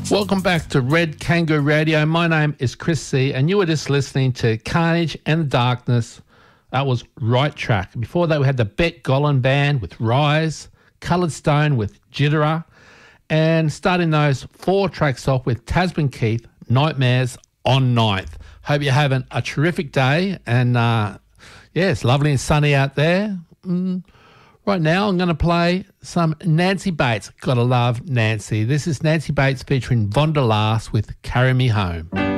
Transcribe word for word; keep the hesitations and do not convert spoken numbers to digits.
Welcome back to Red Kangaroo Radio. My name is Chris C, and you were just listening to Carnage and the Darkness. That was Right Track. Before that, we had the Bet Golan Band with Rise, Coloured Stone with Jitterer, and starting those four tracks off with Tasman Keith, Nightmares on Ninth. Hope you're having a terrific day, and uh, yeah, it's lovely and sunny out there. Mm. Right now, I'm going to play some Nancy Bates. Gotta love Nancy. This is Nancy Bates featuring Von der Laas with Carry Me Home.